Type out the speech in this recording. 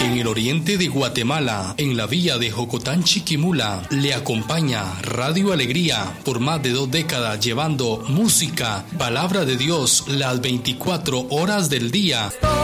En el oriente de Guatemala, en la villa de Jocotán, Chiquimula, le acompaña Radio Alegría por más de 2 décadas, llevando música, palabra de Dios, las 24 horas del día.